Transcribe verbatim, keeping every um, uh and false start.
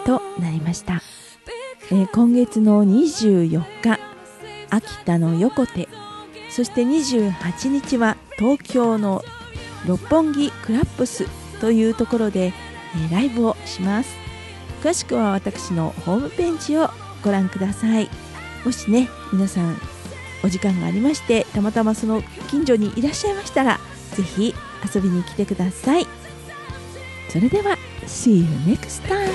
となりました。えー、今月のにじゅうよっか秋田の横手、そしてにじゅうはちにちは東京の六本木クラップスというところで、えー、ライブをします。詳しくは私のホームページをご覧ください。もしね、皆さんお時間がありまして、たまたまその近所にいらっしゃいましたら、ぜひ遊びに来てください。それでは See you next time!